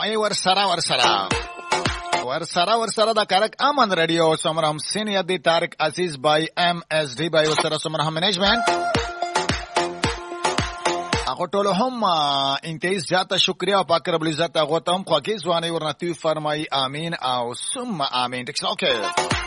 ای ورسره دا کارک امن رادیو سمره هم سینیت دی طارق عزیز بای ام اس डी بای ورسره سمره هم منیجمنت اخو ټولو هم انتهایی زیاته شکریه پاک رب العزت هغه ته هم خواږه ځواني ورنتي فرمایي امين او ثم امين. اوکې